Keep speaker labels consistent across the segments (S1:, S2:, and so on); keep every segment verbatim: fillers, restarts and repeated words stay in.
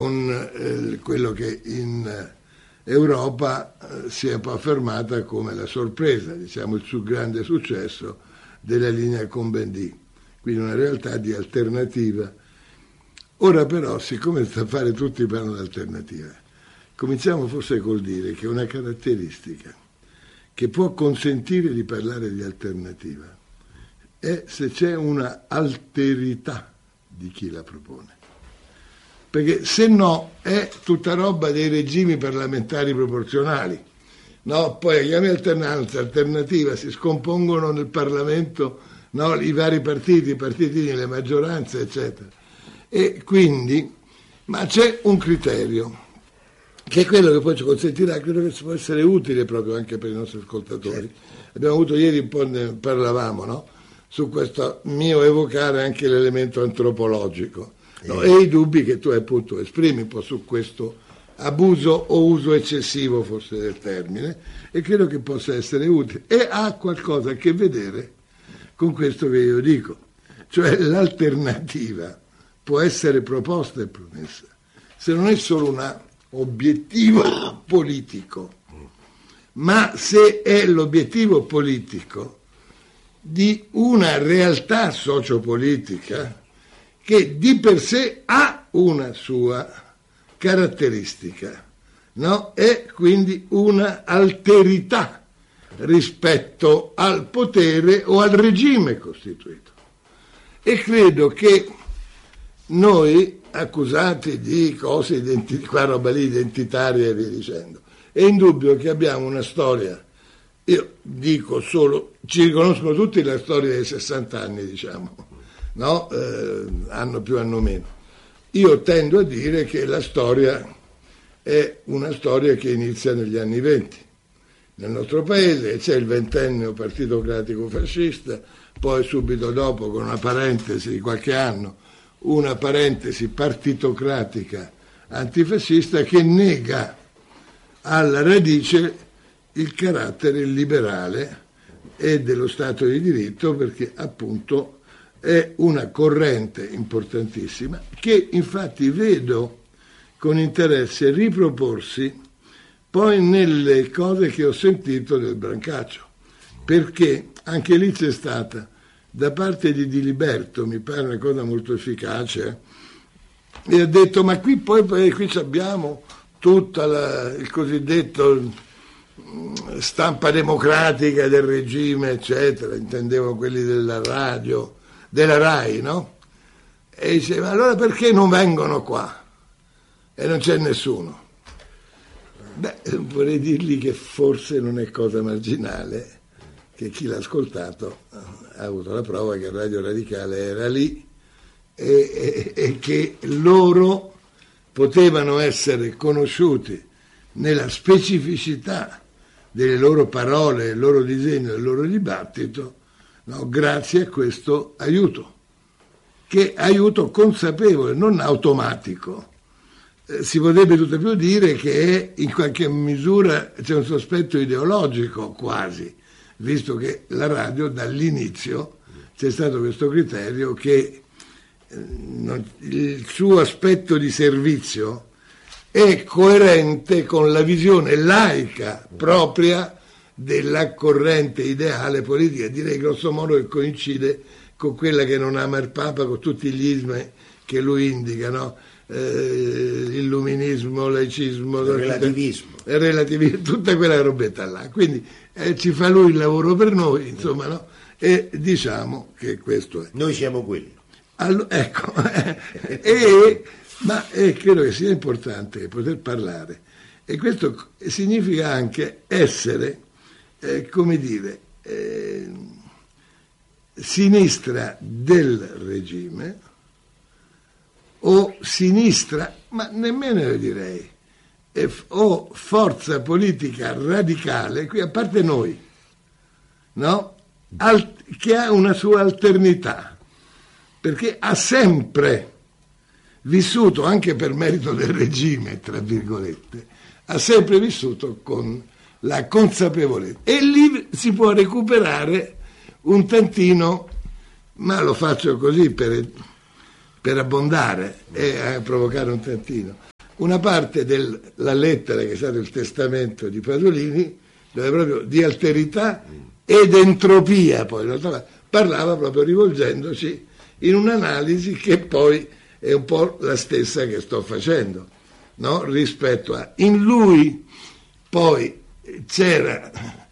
S1: con eh, quello che in Europa eh, si è poi affermata come la sorpresa, diciamo il più grande successo della linea Cohn-Bendit, quindi una realtà di alternativa. Ora però, siccome sta a fare tutti parlano di alternativa, cominciamo forse col dire che una caratteristica che può consentire di parlare di alternativa è se c'è una alterità di chi la propone. Perché se no è tutta roba dei regimi parlamentari proporzionali, no? Poi a chiami alternanza, alternativa, si scompongono nel Parlamento, no? I vari partiti, i partitini, le maggioranze, eccetera. E quindi, ma c'è un criterio, che è quello che poi ci consentirà, credo che può essere utile proprio anche per i nostri ascoltatori. Certo. Abbiamo avuto ieri un po', ne parlavamo, no? Su questo mio evocare anche l'elemento antropologico. No, e i dubbi che tu appunto esprimi un po' su questo abuso o uso eccessivo forse del termine, e credo che possa essere utile e ha qualcosa a che vedere con questo che io dico, cioè l'alternativa può essere proposta e promessa se non è solo un obiettivo politico, ma se è l'obiettivo politico di una realtà sociopolitica che di per sé ha una sua caratteristica, no? È quindi una alterità rispetto al potere o al regime costituito. E credo che noi, accusati di cose identitarie, qua roba lì identitarie e via dicendo, è indubbio che abbiamo una storia, io dico solo, ci riconoscono tutti la storia dei sessanta anni, diciamo, no? Eh, hanno più, hanno meno. Io tendo a dire che la storia è una storia che inizia negli anni venti. Nel nostro paese c'è il ventennio partitocratico fascista, poi subito dopo, con una parentesi di qualche anno, una parentesi partitocratica antifascista che nega alla radice il carattere liberale e dello Stato di diritto, perché appunto è una corrente importantissima che infatti vedo con interesse riproporsi poi nelle cose che ho sentito del Brancaccio, perché anche lì c'è stata da parte di Diliberto, mi pare una cosa molto efficace, e ha detto ma qui poi, poi qui abbiamo tutta la, il cosiddetto stampa democratica del regime eccetera, intendevo quelli della radio, della RAI, no? E diceva allora perché non vengono qua e non c'è nessuno? Beh, vorrei dirgli che forse non è cosa marginale che chi l'ha ascoltato ha avuto la prova che Radio Radicale era lì e, e, e che loro potevano essere conosciuti nella specificità delle loro parole, del loro disegno, del loro dibattito, no, grazie a questo aiuto, che aiuto consapevole, non automatico. Eh, si potrebbe tutto più dire che è, in qualche misura c'è un sospetto ideologico quasi, visto che la radio dall'inizio c'è stato questo criterio che eh, non, il suo aspetto di servizio è coerente con la visione laica propria della corrente ideale politica, direi grosso modo che coincide con quella che non ama il Papa, con tutti gli ismi che lui indica, no? Eh, illuminismo, laicismo,
S2: il relativismo,
S1: il relativismo, tutta quella robetta là. Quindi eh, ci fa lui il lavoro per noi, insomma, no? E diciamo che questo è.
S2: Noi siamo quelli.
S1: Allora, ecco, e, ma eh, credo che sia importante poter parlare, e questo significa anche essere, eh, come dire, eh, sinistra del regime, o sinistra, ma nemmeno io direi, eh, o forza politica radicale, qui a parte noi, no? Al, che ha una sua alternità, perché ha sempre vissuto, anche per merito del regime, tra virgolette, ha sempre vissuto con la consapevolezza. E lì si può recuperare un tantino, ma lo faccio così per, per abbondare e provocare un tantino, una parte della lettera che è stato il testamento di Pasolini, dove proprio di alterità ed entropia, poi in realtà parlava proprio rivolgendoci in un'analisi che poi è un po' la stessa che sto facendo, no? Rispetto a... In lui poi c'era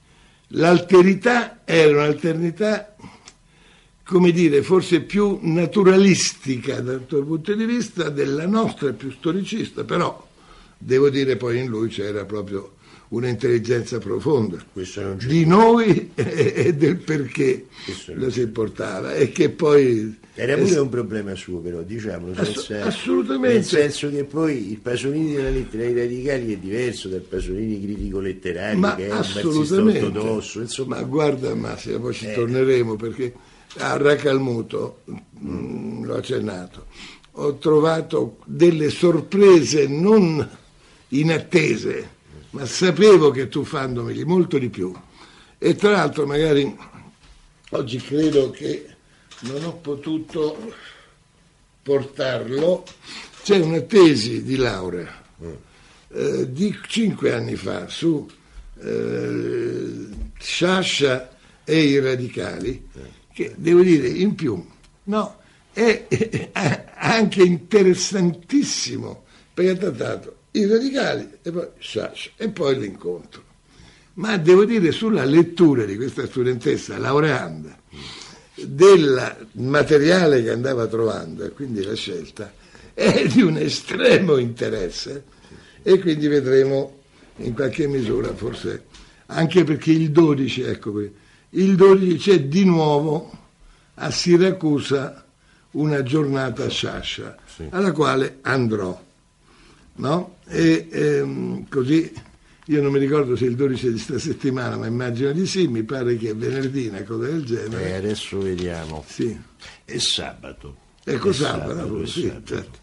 S1: l'alterità, era un'alterità, come dire, forse più naturalistica dal tuo punto di vista, della nostra è più storicista, però devo dire poi in lui c'era proprio un'intelligenza profonda di noi e del perché lo si portava, e che poi
S2: era pure un problema suo, però diciamolo,
S1: Ass- assolutamente,
S2: nel senso che poi il Pasolini della lettera ai radicali è diverso dal Pasolini critico letterario,
S1: ma
S2: che è un
S1: marxista
S2: ortodosso, insomma.
S1: Ma guarda Massimo, poi ci
S2: eh.
S1: torneremo, perché a Racalmuto, mm, l'ho accennato, ho trovato delle sorprese non inattese, ma sapevo che tu fandomeli molto di più. E tra l'altro magari oggi credo che non ho potuto portarlo, c'è una tesi di laurea eh, di cinque anni fa su eh, Sciascia e i radicali, che devo dire in più, no, è, è anche interessantissimo, perché ha trattato i radicali e poi Sciascia e poi l'incontro. Ma devo dire, sulla lettura di questa studentessa laureanda, del materiale che andava trovando, e quindi la scelta è di un estremo interesse, e quindi vedremo in qualche misura, forse anche perché il dodici, ecco qui, il dodici c'è di nuovo a Siracusa una giornata a Sciascia, sì, alla quale andrò, no? E ehm, così io non mi ricordo se il dodici è di sta settimana, ma immagino di sì, mi pare che è venerdì, una cosa del genere.
S2: Eh, adesso vediamo.
S1: Sì.
S2: È sabato.
S1: Ecco,
S2: è
S1: sabato,
S2: sabato,
S1: sì,
S2: sabato.
S1: certo.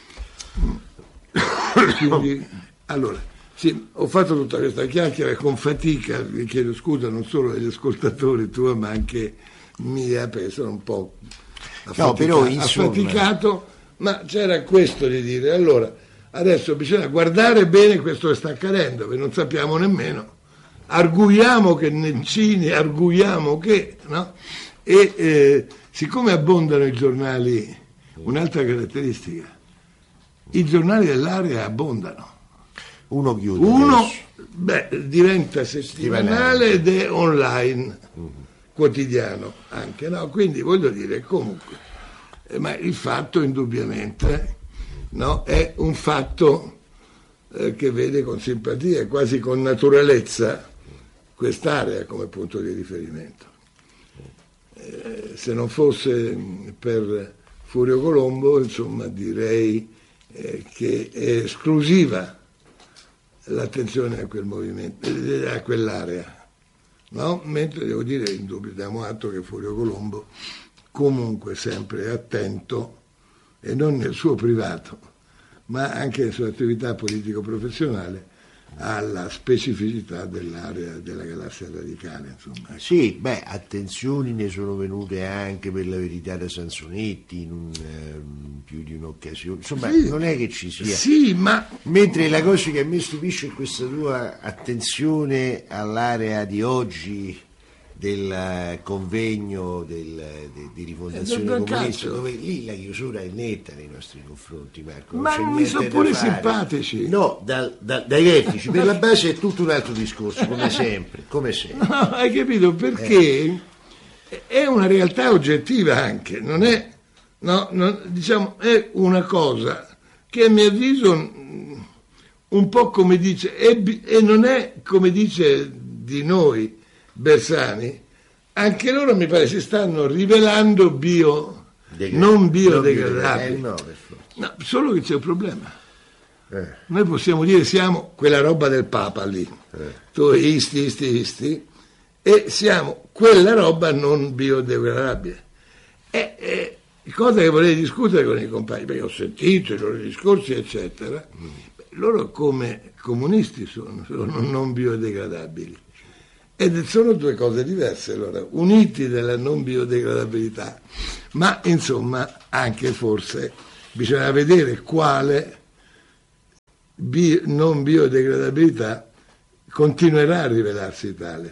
S1: Quindi, allora, sì, ho fatto tutta questa chiacchiera con fatica, vi chiedo scusa non solo agli ascoltatori tuoi, ma anche mia, perché sono un po' affaticato,
S2: no, però, insomma...
S1: affaticato, ma c'era questo di dire, allora, adesso bisogna guardare bene questo che sta accadendo, perché non sappiamo nemmeno, arguiamo che Nencini, arguiamo che, no? E eh, siccome abbondano i giornali, un'altra caratteristica, i giornali dell'area abbondano.
S2: Uno chiude.
S1: Uno beh, diventa settimanale ed è online, mm-hmm, quotidiano anche, no? Quindi voglio dire, comunque, eh, ma il fatto indubbiamente, no, è un fatto eh, che vede con simpatia e quasi con naturalezza quest'area come punto di riferimento. Eh, se non fosse per Furio Colombo, insomma, direi eh, che è esclusiva l'attenzione a quel movimento, a quell'area, no? Mentre devo dire, in dubbio, diamo atto che Furio Colombo comunque sempre è attento, e non nel suo privato, ma anche nella sua attività politico-professionale, alla specificità dell'area della galassia radicale, insomma.
S2: Sì, beh, attenzioni ne sono venute anche, per la verità, da Sansonetti in un, eh, più di un'occasione, insomma, sì, non è che ci sia.
S1: Sì, ma...
S2: Mentre la cosa che a me stupisce è questa tua attenzione all'area di oggi del convegno del, de, di rifondazione comunista, dove lì la chiusura è netta nei nostri confronti, Marco.
S1: Ma mi sono pure simpatici.
S2: No, da, da, dai vertici, per la base è tutto un altro discorso, come sempre, come sempre.
S1: No, hai capito? Perché eh. è una realtà oggettiva anche, non è, no, non, diciamo, è una cosa che a mio avviso un po' come dice, è, e non è come dice di noi Bersani, anche loro mi pare si stanno rivelando bio, Degra- non biodegradabili.
S2: No,
S1: no, solo che c'è un problema.
S2: Eh.
S1: Noi possiamo dire siamo quella roba del Papa lì, eh. tu isti, isti, isti, e siamo quella roba non biodegradabile. E, e cosa che vorrei discutere con i compagni, perché ho sentito i loro discorsi, eccetera. Mm. Loro come comunisti sono, sono non biodegradabili. Ed sono due cose diverse, allora, uniti della non biodegradabilità, ma insomma anche forse bisogna vedere quale bio, non biodegradabilità continuerà a rivelarsi tale.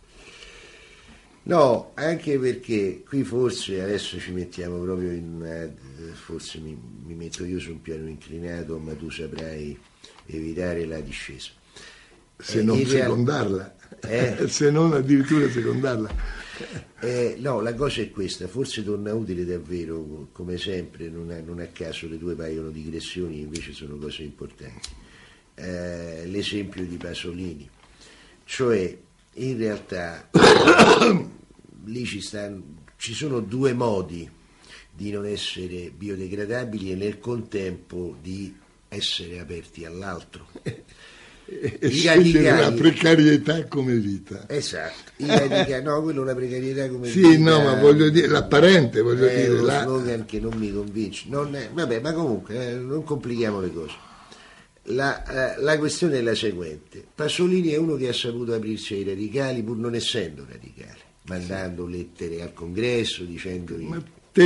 S2: No, anche perché qui forse adesso ci mettiamo proprio in, forse mi, mi metto io su un piano inclinato, ma tu saprai evitare la discesa.
S1: Se
S2: eh,
S1: non
S2: real...
S1: secondarla,
S2: eh?
S1: se non addirittura secondarla.
S2: Eh, no, la cosa è questa, forse torna utile davvero, come sempre, non a, non a caso le due paiono digressioni, invece sono cose importanti. Eh, l'esempio di Pasolini, cioè in realtà lì ci, stanno, ci sono due modi di non essere biodegradabili e nel contempo di essere aperti all'altro.
S1: E scegliere la precarietà come vita.
S2: Esatto, i radicali, no, quello è una precarietà come
S1: sì,
S2: vita.
S1: Sì, no, ma voglio dire, l'apparente, voglio
S2: è
S1: dire.
S2: È uno
S1: la...
S2: slogan che non mi convince. Non è, vabbè, ma comunque, eh, non complichiamo le cose. La, eh, la questione è la seguente. Pasolini è uno che ha saputo aprirsi ai radicali pur non essendo radicale, mandando lettere al congresso, dicendo...
S1: Ma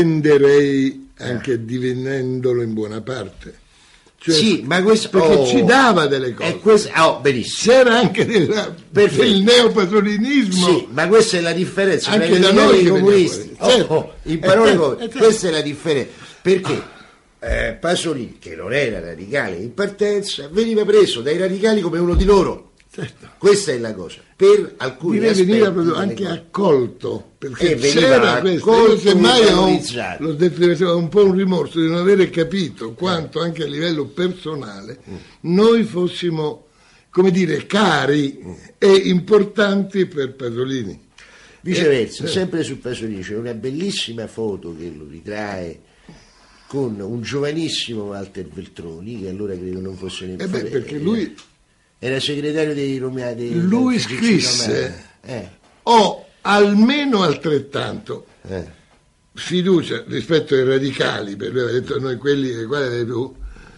S1: tenderei anche ah. divenendolo in buona parte. Cioè,
S2: sì, ma questo
S1: perché
S2: oh,
S1: ci dava delle cose.
S2: Questo, oh, benissimo.
S1: C'era anche della, del neopasolinismo.
S2: Sì, ma questa è la differenza
S1: anche
S2: tra
S1: da noi
S2: i comunisti. Oh,
S1: certo.
S2: oh, in parole povere, questa è la differenza. Perché eh, Pasolini, che non era radicale in partenza, veniva preso dai radicali come uno di loro.
S1: Certo.
S2: Questa è la cosa. Per alcuni
S1: Direi
S2: aspetti
S1: veniva proprio anche accolto, perché
S2: e
S1: c'era questo. Io semmai ho l'ho detto, un po' un rimorso di non avere capito quanto anche a livello personale mm. noi fossimo, come dire, cari mm. e importanti per Pasolini.
S2: Viceversa, eh, sempre su Pasolini c'è una bellissima foto che lo ritrae con un giovanissimo Walter Veltroni, che allora credo non fosse nemmeno...
S1: Eh beh, perché lui...
S2: Era segretario dei Romani.
S1: Lui scrisse, eh. ho almeno altrettanto eh. fiducia rispetto ai radicali, per lui aveva detto noi quelli ai quali aveva più,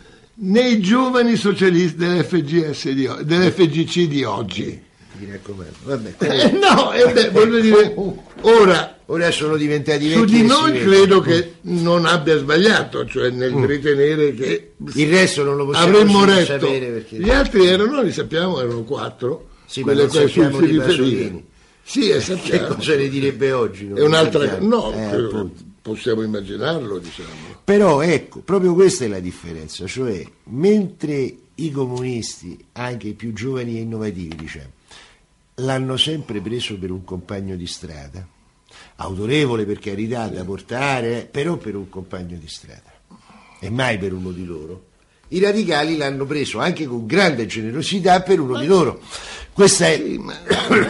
S1: nei giovani socialisti dell'F G S di, dell'F G C di oggi.
S2: Mi raccomando. Vabbè,
S1: eh, no, eh beh, voglio dire, ora...
S2: Ora sono diventati
S1: su di noi credo che non abbia sbagliato, cioè nel mm. ritenere che
S2: il resto non lo possiamo
S1: avremmo retto.
S2: sapere perché...
S1: Gli altri erano, li sappiamo, erano quattro.
S2: Sì, quelle ma non sappiamo di Pasolini.
S1: Sì, e sappiamo.
S2: Che cosa ne direbbe oggi?
S1: È un'altra no,
S2: eh,
S1: possiamo immaginarlo, diciamo.
S2: Però ecco, proprio questa è la differenza, cioè mentre i comunisti, anche i più giovani e innovativi, diciamo, l'hanno sempre preso per un compagno di strada, autorevole per carità da portare, però per un compagno di strada e mai per uno di loro. I radicali l'hanno preso anche con grande generosità per uno ma di loro. Questa è
S1: sì, ma...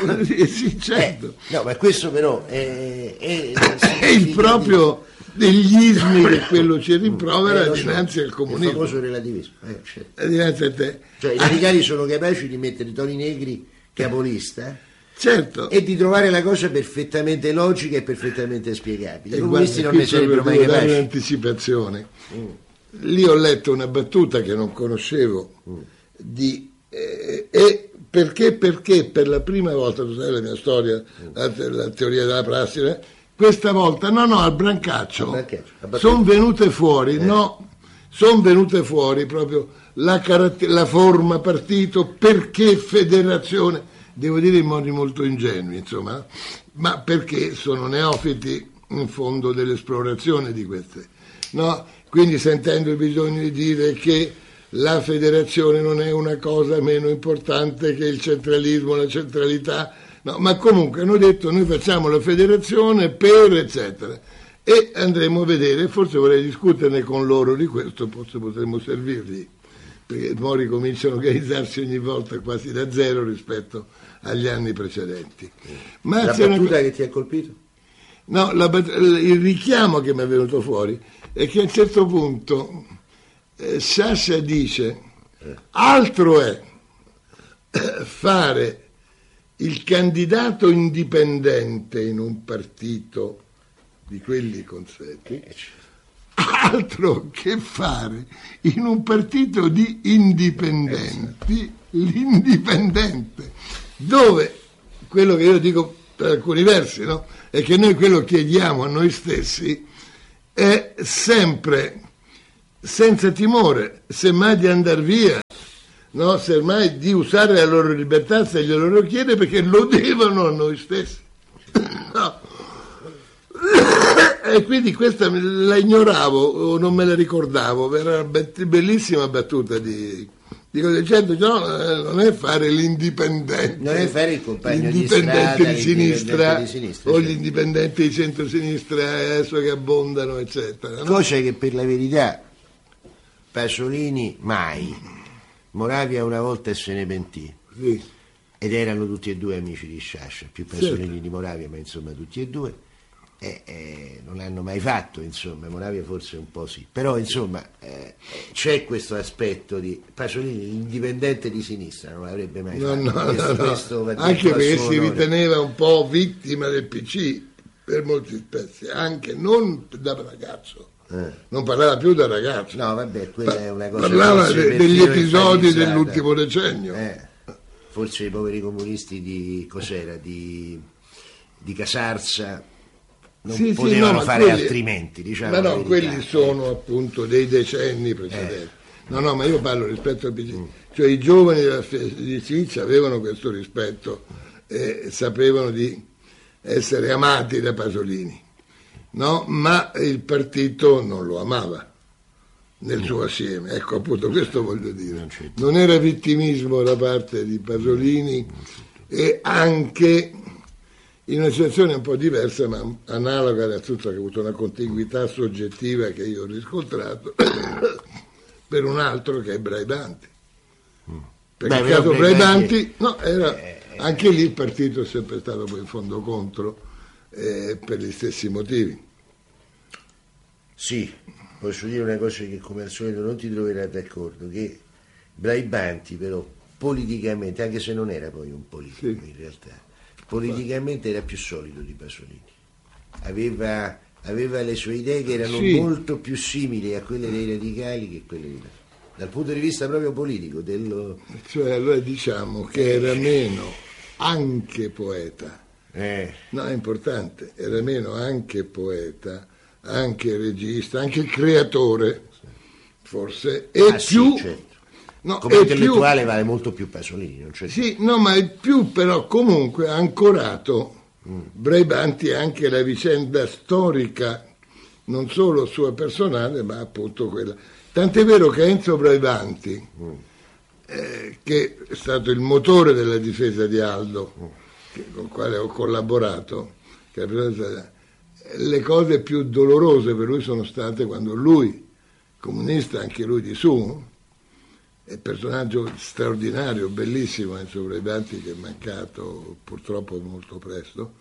S1: sì, certo.
S2: eh, no, ma questo però è, è, è,
S1: è il proprio degli ismi che quello ci rimprovera eh, dinanzi so, al comunismo.
S2: Il famoso relativismo. Eh, certo.
S1: Dinanzi a te.
S2: Cioè i radicali sono capaci di mettere Toni Negri capolista.
S1: Certo.
S2: E di trovare la cosa perfettamente logica e perfettamente spiegabile. I comunisti non ne sarebbero mai capaci.
S1: Un'anticipazione. Mm. Lì ho letto una battuta che non conoscevo mm. di eh, e perché perché per la prima volta, tu sai la mia storia, mm. la, la teoria della prassi, eh, questa volta no no al Brancaccio, Brancaccio sono venute fuori, eh. no, sono venute fuori proprio la, caratter- la forma partito, perché federazione. Devo dire in modi molto ingenui, insomma, ma perché sono neofiti in fondo dell'esplorazione di queste, no? Quindi sentendo il bisogno di dire che la federazione non è una cosa meno importante che il centralismo, la centralità, no, ma comunque hanno detto noi facciamo la federazione per eccetera e andremo a vedere, forse vorrei discuterne con loro di questo, forse potremmo servirgli, perché Mori cominciano a organizzarsi ogni volta quasi da zero rispetto agli anni precedenti. Ma
S2: la battuta una... che ti ha colpito?
S1: No, la, il richiamo che mi è venuto fuori è che a un certo punto eh, Sciascia dice eh. altro è eh, fare il candidato indipendente in un partito di quelli consueti, altro che fare in un partito di indipendenti l'indipendente, dove quello che io dico per alcuni versi, no? È che noi quello chiediamo a noi stessi è sempre senza timore, semmai di andar via, no, semmai di usare la loro libertà se glielo loro chiede, perché lo devono a noi stessi. No. E quindi questa la ignoravo o non me la ricordavo, era una bellissima battuta di, di Codicento. No, non è fare l'indipendente,
S2: non è fare il compagno
S1: l'indipendente
S2: di, strada,
S1: di, sinistra,
S2: di sinistra
S1: o
S2: cioè.
S1: gli indipendenti di centro-sinistra adesso che abbondano, eccetera, no?
S2: Cosa che per la verità Pasolini mai, Moravia una volta se ne pentì,
S1: sì.
S2: Ed erano tutti e due amici di Sciascia, più Pasolini
S1: certo.
S2: di Moravia, ma insomma tutti e due, e, e non l'hanno mai fatto, insomma, Moravia forse un po' sì, però insomma eh, c'è questo aspetto di Pasolini, l'indipendente di sinistra, non l'avrebbe mai
S1: no,
S2: fatto,
S1: no,
S2: questo,
S1: no, no.
S2: questo
S1: Anche perché si
S2: onore.
S1: riteneva un po' vittima del P C per molti aspetti, anche non da ragazzo. Eh. Non parlava più da ragazzo,
S2: no vabbè, quella è una cosa,
S1: parlava de, degli episodi dell'ultimo decennio,
S2: eh. Forse i poveri comunisti di cos'era di, di Casarza non
S1: sì,
S2: potevano
S1: sì, no,
S2: fare
S1: quelli,
S2: altrimenti, diciamo,
S1: ma no,
S2: verità,
S1: quelli
S2: eh.
S1: sono appunto dei decenni precedenti. Eh. No, no, ma io parlo rispetto al P C, mm. cioè i giovani della, di sinistra avevano questo rispetto e sapevano di essere amati da Pasolini, no? Ma il partito non lo amava nel suo assieme, ecco appunto questo voglio dire, non era vittimismo da parte di Pasolini, e anche in una situazione un po' diversa ma analoga, nel senso che ha avuto una contiguità soggettiva che io ho riscontrato per un altro che è Braibanti, perché il caso Braibanti no, era, anche lì il partito è sempre stato poi in fondo contro eh, per gli stessi motivi.
S2: Sì, posso dire una cosa che come al solito non ti troverai d'accordo, che Braibanti però politicamente, anche se non era poi un politico sì. in realtà, politicamente era più solido di Pasolini, aveva, aveva le sue idee che erano sì. molto più simili a quelle dei radicali che quelle di Pasolini, dal punto di vista proprio politico. Dello...
S1: Cioè allora diciamo che era meno anche poeta,
S2: eh.
S1: no è importante, era meno anche poeta, anche regista, anche creatore, forse, e
S2: ah,
S1: più...
S2: Sì, certo.
S1: No,
S2: come intellettuale
S1: più,
S2: vale molto più Pasolini, non c'è
S1: sì, no, ma è più però comunque ancorato mm. Braibanti anche la vicenda storica, non solo sua personale, ma appunto quella. Tant'è vero che Enzo Braibanti, mm. eh, che è stato il motore della difesa di Aldo, mm. che, con il quale ho collaborato, che le cose più dolorose per lui sono state quando lui, comunista anche lui di su, è un personaggio straordinario, bellissimo Enzo Braibanti, che è mancato purtroppo molto presto.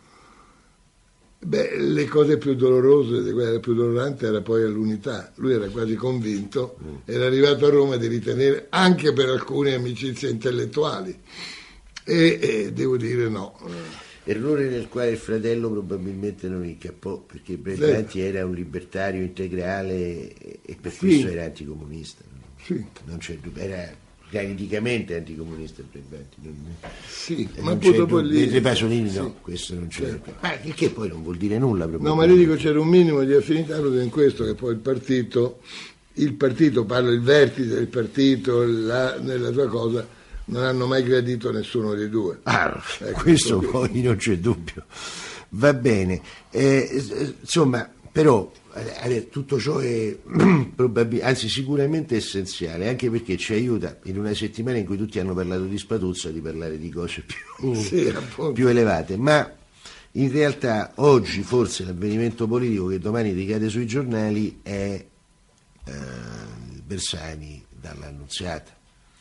S1: Beh, le cose più dolorose, quella più dolorante era poi all'unità. Lui era quasi convinto, mm. era arrivato a Roma di ritenere anche per alcune amicizie intellettuali e, e devo dire no.
S2: Errore nel quale il fratello probabilmente non incappò, perché Braibanti sì. era un libertario integrale e per sì. questo era anticomunista.
S1: Sì.
S2: Non c'è dubbio, era politicamente anticomunista Braibanti. Non,
S1: sì,
S2: non
S1: ma poi dopo
S2: lì...
S1: lì...
S2: Pasolini
S1: sì.
S2: no, questo non c'è.
S1: Certo.
S2: Ma che poi non vuol dire nulla.
S1: No, ma io dico c'era un minimo di affinità proprio in questo, che poi il partito, il partito, parlo il vertice del partito, la, nella sua cosa, non hanno mai gradito nessuno dei due.
S2: Ah, ecco, questo poi qui. Non c'è dubbio. Va bene. Eh, insomma, però... tutto ciò è probabilmente, anzi sicuramente essenziale, anche perché ci aiuta in una settimana in cui tutti hanno parlato di Spatuzza di parlare di cose più,
S1: sì,
S2: più elevate, ma in realtà oggi forse l'avvenimento politico che domani ricade sui giornali è eh, Bersani dall'Annunziata,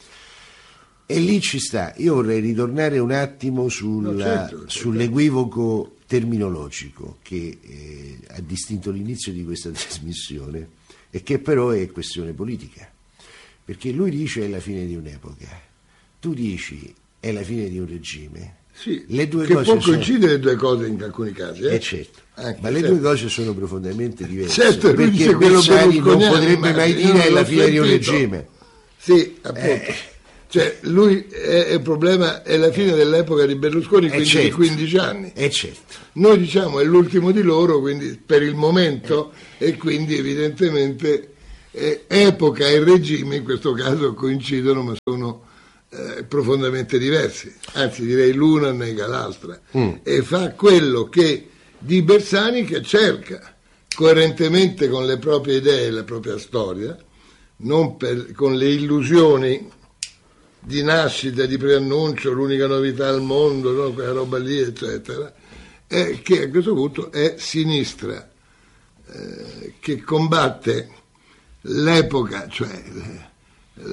S2: e lì ci sta. Io vorrei ritornare un attimo sulla, no, certo, certo. sull'equivoco terminologico che eh, ha distinto l'inizio di questa trasmissione e che però è questione politica, perché lui dice è la fine di un'epoca, tu dici è la fine di un regime.
S1: Sì,
S2: le due
S1: che
S2: cose
S1: può
S2: sono...
S1: coincidere le due cose in alcuni casi, eh?
S2: Eh certo.
S1: Anche,
S2: ma le
S1: certo.
S2: due cose sono profondamente diverse,
S1: certo,
S2: perché Bersani non potrebbe mai dire è la fine di un regime.
S1: Sì, appunto. Eh. Cioè, lui è il problema, è la fine dell'epoca di Berlusconi, quindi
S2: certo,
S1: di quindici anni.
S2: È certo.
S1: Noi diciamo è l'ultimo di loro, quindi per il momento, eh. e quindi evidentemente eh, epoca e regime in questo caso coincidono, ma sono eh, profondamente diversi, anzi direi l'una nega l'altra, mm. e fa quello che di Bersani, che cerca coerentemente con le proprie idee e la propria storia, non per, con le illusioni di nascita, di preannuncio, l'unica novità al mondo, no? Quella roba lì, eccetera, eh, che a questo punto è sinistra, eh, che combatte l'epoca, cioè eh,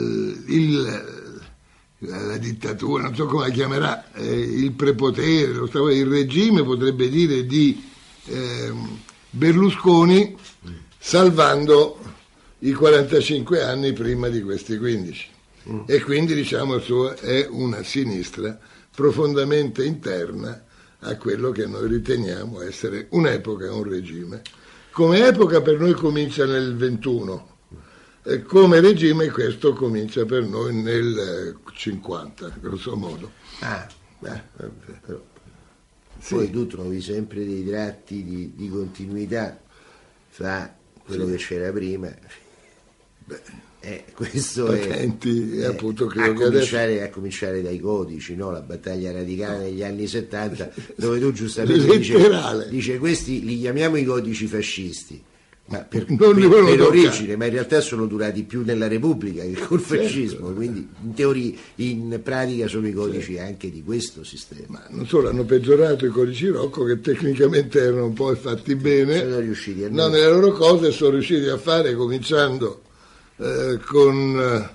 S1: il, la dittatura, non so come la chiamerà, eh, il prepotere, lo, il regime, potrebbe dire, di eh, Berlusconi, salvando i quarantacinque anni prima di questi quindici. Mm. E quindi, diciamo, è una sinistra profondamente interna a quello che noi riteniamo essere un'epoca e un regime. Come epoca per noi comincia nel ventuno, e come regime questo comincia per noi nel cinquanta, grosso modo.
S2: Ah, beh, vabbè, però. Sì. Poi tu trovi sempre dei tratti di, di continuità fra quello sì. che c'era prima. Beh. Eh, questo
S1: Patenti,
S2: è,
S1: appunto,
S2: eh, a, cominciare, adesso... a cominciare dai codici, no? La battaglia radicale negli anni settanta, dove tu giustamente dice, dice questi li chiamiamo i codici fascisti, ma per, per, per origine, ma in realtà sono durati più nella Repubblica che col fascismo, certo. Quindi in teoria, in pratica sono i codici certo. anche di questo sistema.
S1: Ma non solo, hanno peggiorato i codici Rocco, che tecnicamente erano poi fatti bene,
S2: sono riusciti a
S1: no, nelle loro cose sono riusciti a fare, cominciando Eh, con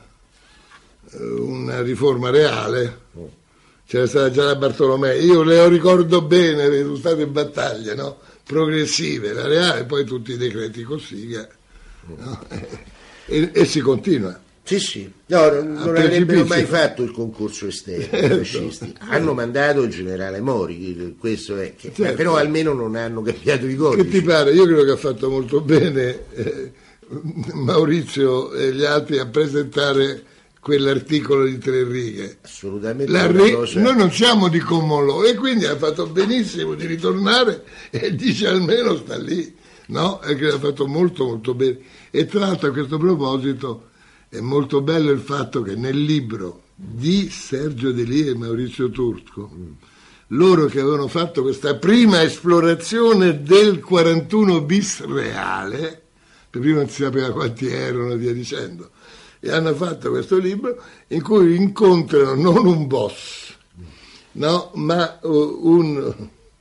S1: eh, una riforma reale. C'era stata già la Bartolomei, io le ricordo bene, sono state battaglie, no? Progressive, la reale, poi tutti i decreti Cossiga, no? e, e si continua.
S2: Sì, sì, no, non, non avrebbero mai fatto il concorso esterno, certo. I fascisti. Hanno mandato il generale Mori, questo è, che, certo. Però almeno non hanno cambiato i codici.
S1: Che ti pare? Io credo che ha fatto molto bene eh, Maurizio e gli altri a presentare quell'articolo di tre righe.
S2: Assolutamente.
S1: La re... cosa... Noi non siamo di Comolò, e quindi ha fatto benissimo di ritornare e dice almeno sta lì, no? E che l'ha fatto molto molto bene. E tra l'altro, a questo proposito, è molto bello il fatto che nel libro di Sergio Delia e Maurizio Turco, mm. loro che avevano fatto questa prima esplorazione del quarantuno bis reale, prima non si sapeva quanti erano e via dicendo, e hanno fatto questo libro in cui incontrano non un boss, no, ma un,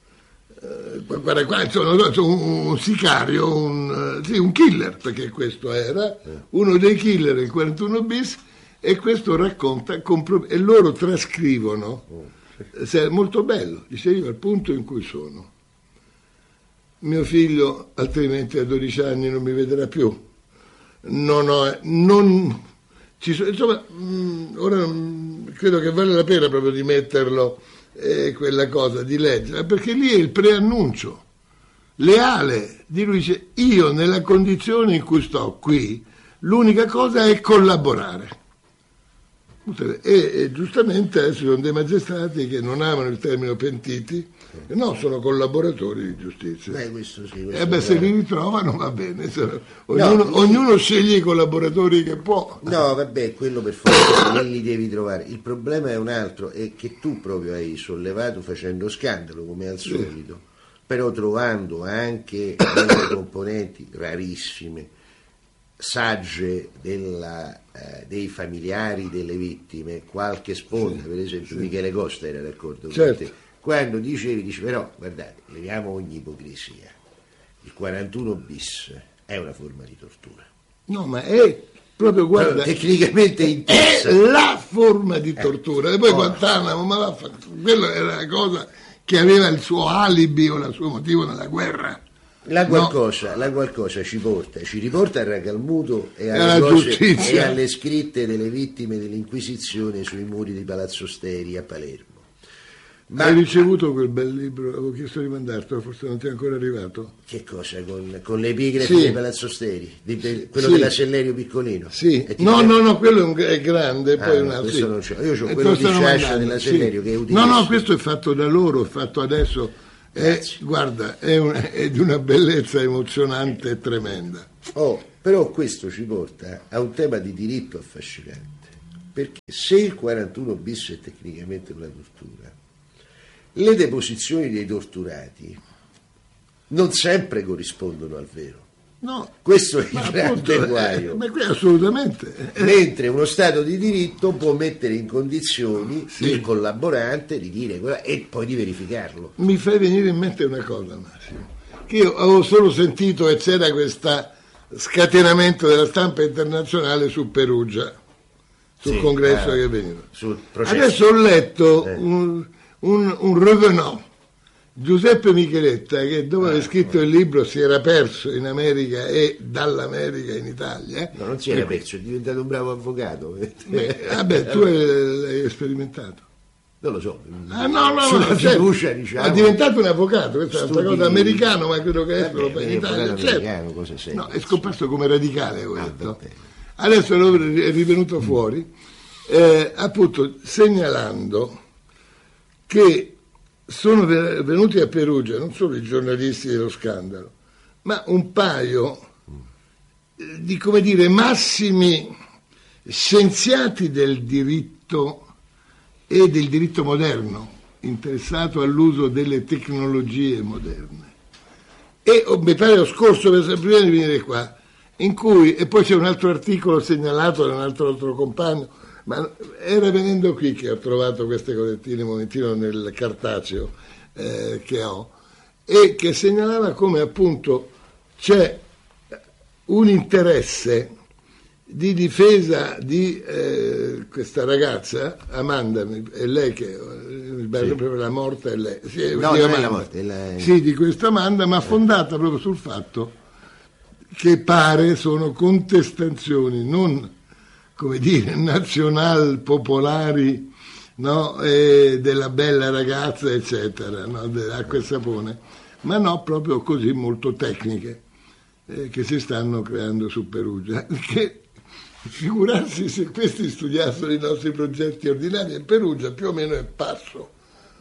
S1: uh, guarda qua, insomma, un, un sicario, un, uh, sì, un killer, perché questo era uno dei killer del quarantuno bis, e questo racconta compro- e loro trascrivono, è molto bello, dice: io al punto in cui sono, mio figlio altrimenti a dodici anni non mi vedrà più, non ho, non ci sono, insomma, mh, ora mh, credo che vale la pena proprio di metterlo, eh, quella cosa, di leggere, perché lì è il preannuncio leale di lui, dice: io nella condizione in cui sto qui l'unica cosa è collaborare. E, e giustamente adesso ci sono dei magistrati che non amano il termine pentiti, no, sono collaboratori di giustizia.
S2: Beh, questo sì, questo
S1: e beh, se li ritrovano va bene, ognuno, no, ognuno sceglie i collaboratori che può.
S2: No, vabbè, quello per forza non li devi trovare. Il problema è un altro, è che tu proprio hai sollevato facendo scandalo, come al solito, sì. Però trovando anche delle componenti rarissime, sagge della, eh, dei familiari delle vittime, qualche sponda, sì, per esempio sì. Michele Costa era d'accordo, certo, con te. Quando dicevi, dice, però guardate, leviamo ogni ipocrisia, il quarantuno bis è una forma di tortura.
S1: No, ma è proprio, guarda,
S2: però, tecnicamente intesa,
S1: è la forma di tortura, eh. E poi oh. Guantanamo, ma va, quella era la cosa che aveva il suo alibi o il suo motivo nella guerra.
S2: La qualcosa, no. la qualcosa ci porta, ci riporta al Racalmuto e alle, cose, e alle scritte delle vittime dell'Inquisizione sui muri di Palazzo Steri a Palermo.
S1: Ma hai ricevuto quel bel libro? Avevo chiesto di mandartelo, forse non ti è ancora arrivato.
S2: Che cosa? Con, con le epigrafi sì. di Palazzo Steri? Di, di, quello sì. della Sellerio piccolino?
S1: Sì. No, no, no, quello è, un, è grande.
S2: Ah,
S1: poi
S2: no,
S1: una,
S2: questo
S1: sì.
S2: non c'è. Io ho quello di Sciascia della Sellerio, sì, che è utile.
S1: No, no, questo è fatto da loro, è fatto adesso. È, guarda, è, un, è di una bellezza emozionante e tremenda.
S2: Oh, però questo ci porta a un tema di diritto affascinante. perché se il quarantuno bis è tecnicamente una tortura, le deposizioni dei torturati non sempre corrispondono al vero.
S1: No,
S2: questo è il grande appunto, guaio.
S1: Eh, ma qui assolutamente.
S2: Mentre uno Stato di diritto può mettere in condizioni
S1: sì.
S2: il collaborante di dire quella, e poi di verificarlo.
S1: Mi fai venire in mente una cosa, Massimo, che io avevo solo sentito che c'era questo scatenamento della stampa internazionale su Perugia, sul sì, congresso eh, che veniva. Adesso ho letto eh. un, un, un revenant, Giuseppe Micheletta, che dopo aver scritto il libro si era perso in America e dall'America in Italia.
S2: No, non si era perso, è diventato un bravo avvocato.
S1: Beh, vabbè, tu l'hai sperimentato.
S2: Non lo so.
S1: Ah, no, no,
S2: Sulla
S1: no,
S2: fiducia,
S1: certo.
S2: diciamo.
S1: È diventato un avvocato, questa è una cosa
S2: di...
S1: americano, ma credo che
S2: vabbè,
S1: estero in Italia. Certo.
S2: Cosa sei,
S1: no, è scomparso come radicale questo. Ah, adesso è rivenuto fuori, eh, appunto segnalando che sono venuti a Perugia non solo i giornalisti dello scandalo, ma un paio di, come dire, massimi scienziati del diritto e del diritto moderno, interessato all'uso delle tecnologie moderne. E mi pare lo scorso, prima di venire qua, in cui, e poi c'è un altro articolo segnalato da un altro, altro compagno, ma era venendo qui che ho trovato queste cosettine un momentino nel cartaceo eh, che ho, e che segnalava come appunto c'è un interesse di difesa di eh, questa ragazza Amanda, è lei che mi pare
S2: sì.
S1: proprio la morte è lei, sì,
S2: no,
S1: di,
S2: non
S1: Amanda.
S2: È la morte, è la...
S1: sì, di questa Amanda, ma fondata proprio sul fatto che pare sono contestazioni non, come dire, nazional popolari, no? E della bella ragazza eccetera, no? Dell'acqua e sapone, ma no, proprio così molto tecniche eh, che si stanno creando su Perugia, che figurarsi se questi studiassero i nostri progetti ordinari, in Perugia più o meno è passo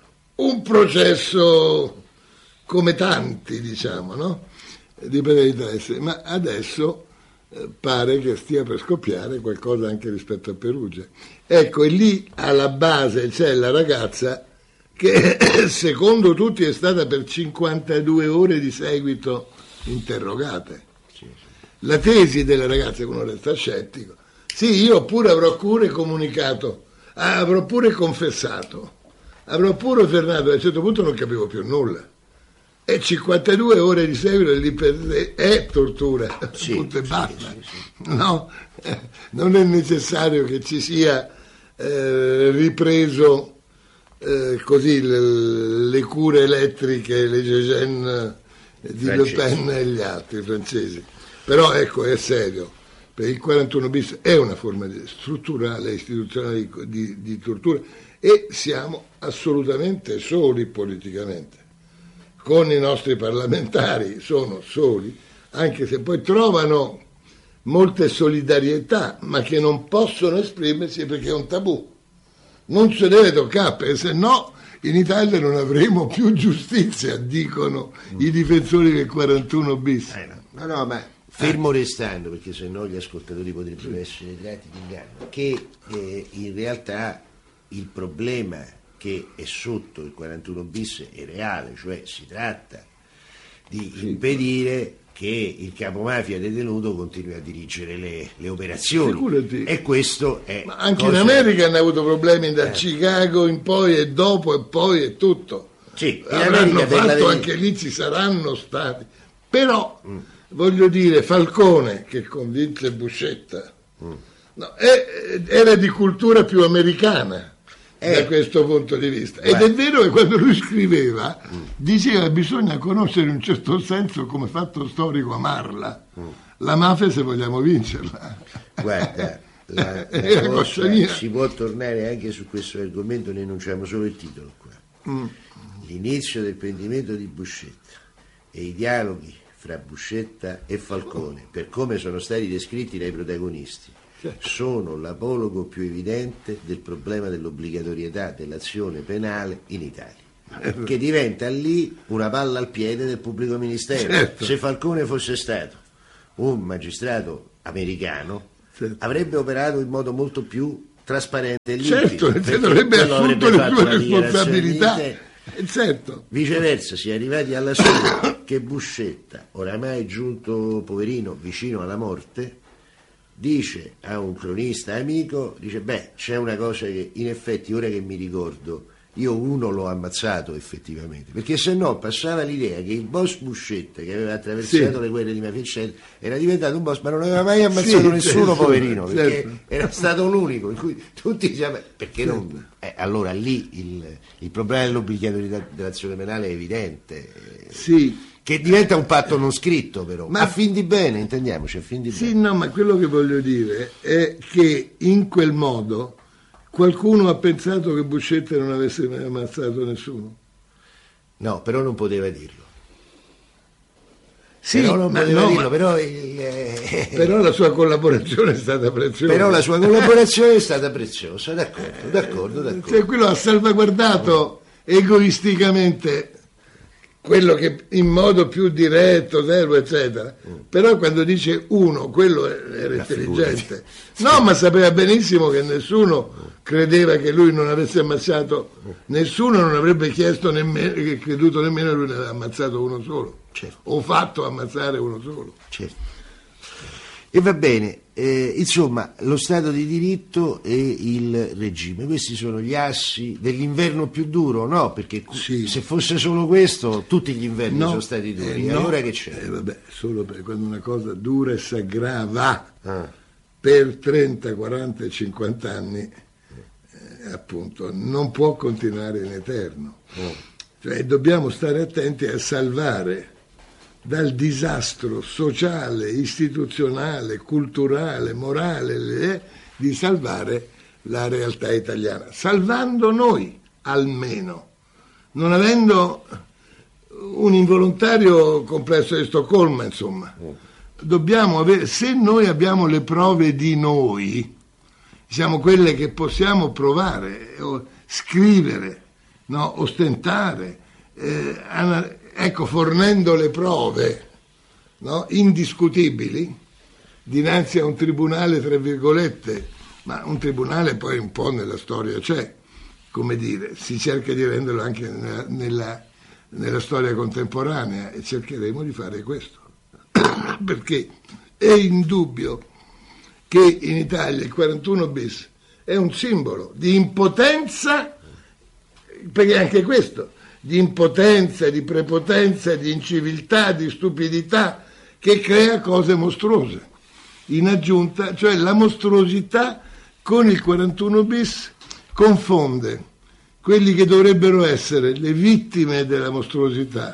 S1: un processo come tanti, diciamo, no? Di interesse, ma adesso eh, pare che stia per scoppiare qualcosa anche rispetto a Perugia. Ecco, e lì alla base c'è la ragazza che secondo tutti è stata per cinquantadue ore di seguito interrogate. La tesi della ragazza, uno resta scettico, sì, io pure avrò pure comunicato, avrò pure confessato, avrò pure fermato, a un certo punto non capivo più nulla. E cinquantadue ore di seguito lì per è tortura,
S2: sì,
S1: punto e
S2: sì,
S1: basta.
S2: Sì, sì.
S1: No, eh, non è necessario che ci sia eh, ripreso eh, così le, le cure elettriche, le Gegen di Le Pen e gli altri francesi. Però ecco, è serio, perché il quarantuno bis è una forma di, strutturale, istituzionale di, di, di tortura, e siamo assolutamente soli politicamente. Con i nostri parlamentari sono soli, anche se poi trovano molte solidarietà, ma che non possono esprimersi perché è un tabù. Non si deve toccare, perché se no in Italia non avremo più giustizia, dicono i difensori del quarantuno bis.
S2: Eh no. no, no, ma fermo restando, perché se no gli ascoltatori potrebbero essere tratti di inganno, che eh, in realtà il problema che è sotto il quarantuno bis è reale, cioè si tratta di sì. impedire che il capomafia detenuto continui a dirigere le, le operazioni.
S1: Figurati.
S2: E questo è...
S1: Ma anche
S2: cosa...
S1: in America hanno avuto problemi da eh. Chicago in poi e dopo e poi e tutto.
S2: Sì, in
S1: avranno
S2: America
S1: fatto,
S2: la...
S1: anche lì ci saranno stati. Però, mm. voglio dire, Falcone, che convince Buscetta, mm. no, è, era di cultura più americana. Eh, da questo punto di vista. Ed è vero che quando lui scriveva mm. diceva che bisogna conoscere in un certo senso come fatto storico amarla, mm. la mafia se vogliamo vincerla.
S2: Guarda, la, la cosa, si può tornare anche su questo argomento, ne enunciamo solo il titolo qua. Mm. L'inizio del prendimento di Buscetta e i dialoghi fra Buscetta e Falcone, per come sono stati descritti dai protagonisti, sono l'apologo più evidente del problema dell'obbligatorietà dell'azione penale in Italia, che diventa lì una palla al piede del pubblico ministero.
S1: Certo.
S2: Se Falcone fosse stato un magistrato americano, certo. avrebbe operato in modo molto più trasparente e
S1: limpido. Certo, dovrebbe assunto le sue responsabilità. Certo.
S2: Viceversa, si è arrivati alla sera che Buscetta, oramai giunto, poverino, vicino alla morte, dice a un cronista amico, dice, beh, c'è una cosa che in effetti, ora che mi ricordo, io uno l'ho ammazzato effettivamente, perché se no passava l'idea che il boss Buscetta, che aveva attraversato sì. le guerre di mafia eccetera, era diventato un boss, ma non aveva mai ammazzato sì, nessuno, certo, poverino, perché certo. era stato l'unico in cui tutti dicevano, perché certo. non eh, allora lì il, il problema dell'obbligatorietà dell'azione penale è evidente,
S1: sì.
S2: che diventa un patto non scritto, però ma a fin di bene, intendiamoci, a fin di
S1: sì,
S2: bene.
S1: No, ma quello che voglio dire è che in quel modo qualcuno ha pensato che Buscetta non avesse mai ammazzato nessuno?
S2: No, però non poteva dirlo.
S1: Sì,
S2: però non poteva
S1: no,
S2: dirlo,
S1: ma...
S2: però, il, eh...
S1: però la sua collaborazione è stata preziosa.
S2: Però la sua collaborazione è stata preziosa, d'accordo, d'accordo, d'accordo.
S1: Cioè, quello ha salvaguardato egoisticamente quello che in modo più diretto, zero, eccetera. Mm. Però quando dice uno, quello era intelligente. No, ma sapeva benissimo che nessuno credeva che lui non avesse ammazzato, nessuno non avrebbe chiesto nemmeno, che creduto nemmeno che lui ne aveva ammazzato uno solo.
S2: Certo.
S1: O fatto ammazzare uno solo.
S2: Certo. E va bene, eh, insomma, lo Stato di diritto e il regime, questi sono gli assi dell'inverno più duro, no? Perché sì. se fosse solo questo, tutti gli inverni no, sono stati duri, eh, allora no. che c'è?
S1: Eh, vabbè, solo per quando una cosa dura e si aggrava ah. per trenta, quaranta e cinquanta anni, eh, appunto, non può continuare in eterno. Oh. Cioè, dobbiamo stare attenti a salvare dal disastro sociale, istituzionale, culturale, morale, eh, di salvare la realtà italiana, salvando noi almeno, non avendo un involontario complesso di Stoccolma, insomma. Dobbiamo avere, se noi abbiamo le prove di noi, siamo quelle che possiamo provare, scrivere, no, ostentare, eh, ana- ecco, fornendo le prove, no, indiscutibili dinanzi a un tribunale, tra virgolette, ma un tribunale poi un po' nella storia c'è, come dire, si cerca di renderlo anche nella, nella, nella storia contemporanea e cercheremo di fare questo, perché è indubbio che in Italia il quarantuno bis è un simbolo di impotenza, perché anche questo, di impotenza, di prepotenza, di inciviltà, di stupidità, che crea cose mostruose. In aggiunta, cioè la mostruosità con il quarantuno bis confonde quelli che dovrebbero essere le vittime della mostruosità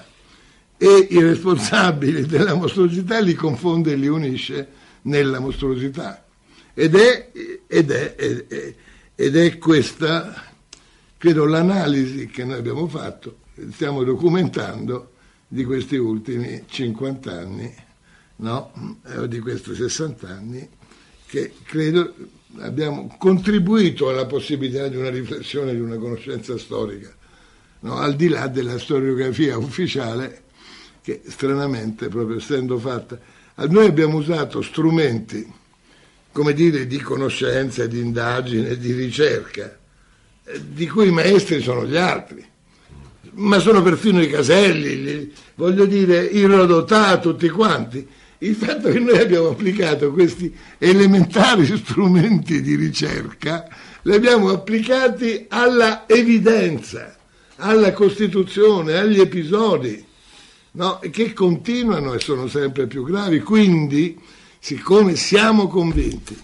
S1: e i responsabili della mostruosità, li confonde e li unisce nella mostruosità. Ed è, ed è, ed è, ed è questa, credo, l'analisi che noi abbiamo fatto, stiamo documentando di questi ultimi cinquanta anni, no? O di questi sessanta anni, che credo abbiamo contribuito alla possibilità di una riflessione, di una conoscenza storica, no? Al di là della storiografia ufficiale, che stranamente, proprio essendo fatta, noi abbiamo usato strumenti, come dire, di conoscenza, di indagine, di ricerca, di cui i maestri sono gli altri, ma sono perfino i Caselli, gli, voglio dire, i Rodotà, tutti quanti. Il fatto che noi abbiamo applicato questi elementari strumenti di ricerca, li abbiamo applicati alla evidenza, alla Costituzione, agli episodi, no? Che continuano e sono sempre più gravi. Quindi, siccome siamo convinti,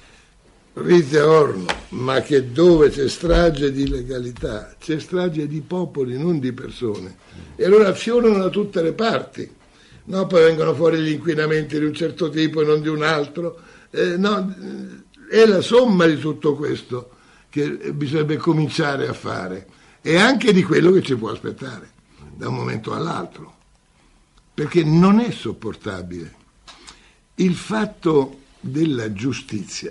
S1: Rite Orno, ma che dove c'è strage di legalità, c'è strage di popoli, non di persone, e allora affiorano da tutte le parti, no? Poi vengono fuori gli inquinamenti di un certo tipo e non di un altro, eh, no? È la somma di tutto questo che bisognerebbe cominciare a fare, e anche di quello che ci può aspettare da un momento all'altro, perché non è sopportabile il fatto della giustizia.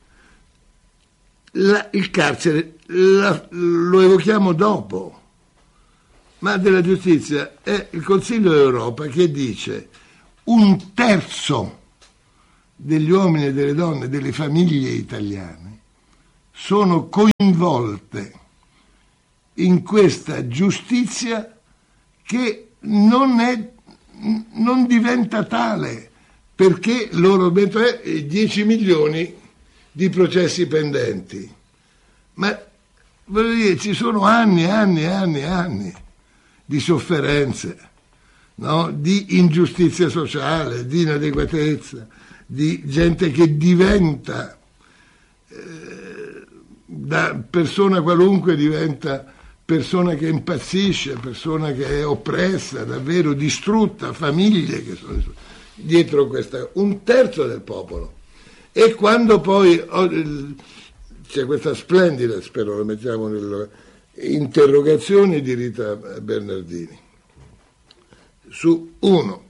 S1: La, il carcere la, lo evochiamo dopo, ma della giustizia è il Consiglio d'Europa che dice un terzo degli uomini e delle donne delle famiglie italiane sono coinvolte in questa giustizia che non, è, non diventa tale, perché loro mettono dieci milioni di processi pendenti. Ma voglio dire, ci sono anni e anni e anni e anni di sofferenze, no? Di ingiustizia sociale, di inadeguatezza, di gente che diventa, eh, da persona qualunque diventa persona che impazzisce, persona che è oppressa, davvero distrutta, famiglie che sono dietro questa, un terzo del popolo. E quando poi oh, c'è questa splendida, spero lo mettiamo nelle interrogazioni di Rita Bernardini, su uno,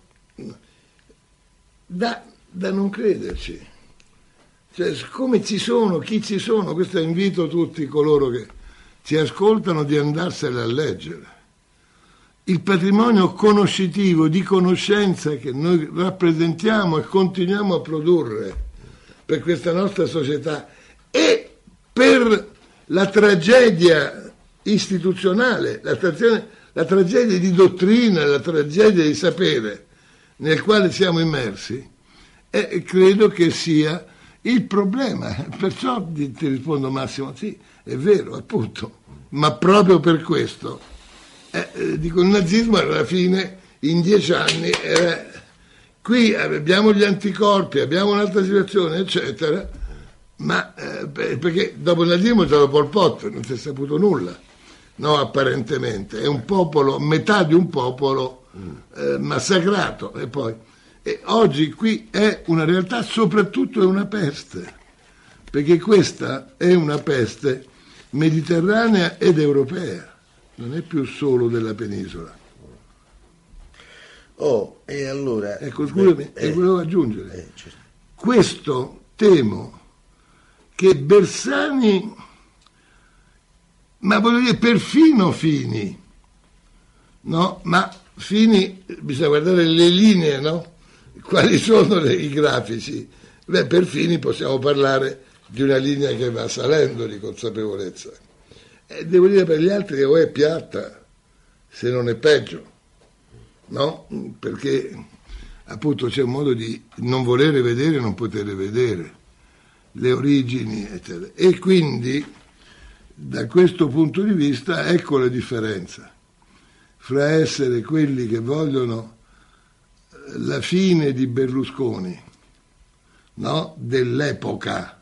S1: da, da non crederci, cioè come ci sono, chi ci sono, questo invito tutti coloro che ci ascoltano di andarsene a leggere. Il patrimonio conoscitivo, di conoscenza che noi rappresentiamo e continuiamo a produrre per questa nostra società e per la tragedia istituzionale, la, tra- la tragedia di dottrina, la tragedia di sapere nel quale siamo immersi, e credo che sia il problema. Perciò ti rispondo, Massimo, sì, è vero, appunto, ma proprio per questo eh, eh, dico, il nazismo alla fine in dieci anni era, qui abbiamo gli anticorpi, abbiamo un'altra situazione, eccetera, ma eh, perché dopo il nazismo c'è stato Pol Pot, non si è saputo nulla, no, apparentemente è un popolo, metà di un popolo eh, massacrato, e poi e oggi qui è una realtà, soprattutto è una peste, perché questa è una peste mediterranea ed europea, non è più solo della penisola.
S2: Oh, e allora...
S1: Ecco, scusami,
S2: beh,
S1: e
S2: eh,
S1: volevo aggiungere,
S2: eh, certo.
S1: Questo temo che Bersani, ma voglio dire perfino Fini, no? Ma Fini, bisogna guardare le linee, no? Quali sono le, i grafici? Beh, per Fini possiamo parlare di una linea che va salendo di consapevolezza. E devo dire per gli altri che o è piatta, se non è peggio, no? Perché appunto c'è un modo di non volere vedere e non poter vedere le origini, eccetera. E quindi da questo punto di vista ecco la differenza fra essere quelli che vogliono la fine di Berlusconi, no? Dell'epoca,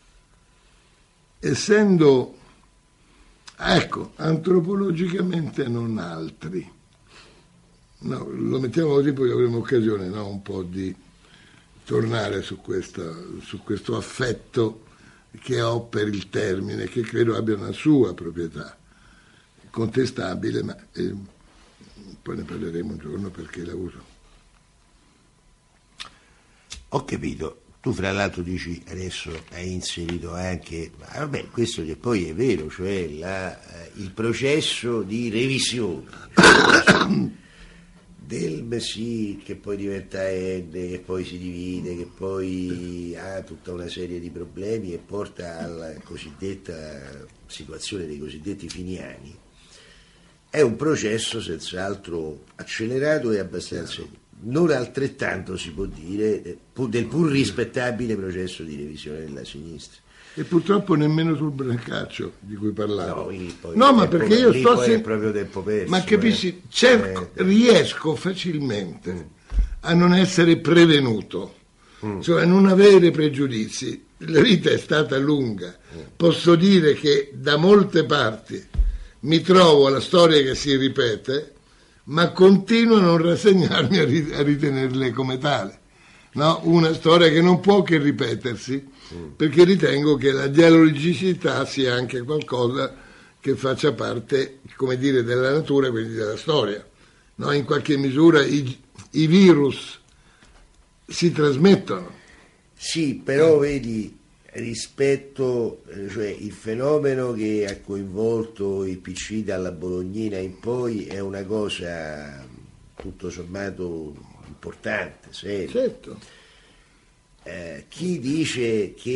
S1: essendo, ecco, antropologicamente non altri. No, lo mettiamo così, poi avremo occasione, no? Un po' di tornare su, questa, su questo affetto che ho per il termine, che credo abbia una sua proprietà contestabile, ma eh, poi ne parleremo un giorno perché la uso.
S2: Ho capito. Tu fra l'altro dici, adesso hai inserito anche, ma vabbè, questo che poi è vero, cioè la, il processo di revisione del Messi, che poi diventa ente, che poi si divide, che poi ha tutta una serie di problemi e porta alla cosiddetta situazione dei cosiddetti finiani, è un processo senz'altro accelerato e abbastanza... Non altrettanto si può dire del pur rispettabile processo di revisione della sinistra.
S1: E purtroppo nemmeno sul Brancaccio di cui parlavo.
S2: No, poi
S1: no ma perché io sto
S2: se... è proprio tempo perso.
S1: Ma capisci,
S2: eh.
S1: cerco, eh. riesco facilmente mm. a non essere prevenuto, mm. cioè a non avere pregiudizi. La vita è stata lunga. Mm. Posso dire che da molte parti mi trovo la storia che si ripete, ma continuo a non rassegnarmi a ritenerle come tale, no? Una storia che non può che ripetersi, mm. perché ritengo che la dialogicità sia anche qualcosa che faccia parte, come dire, della natura, quindi della storia, no? In qualche misura i, i virus si trasmettono.
S2: Sì, però eh. vedi, rispetto, cioè il fenomeno che ha coinvolto il P C dalla Bolognina in poi è una cosa tutto sommato importante, seria.
S1: Certo.
S2: Eh, chi dice che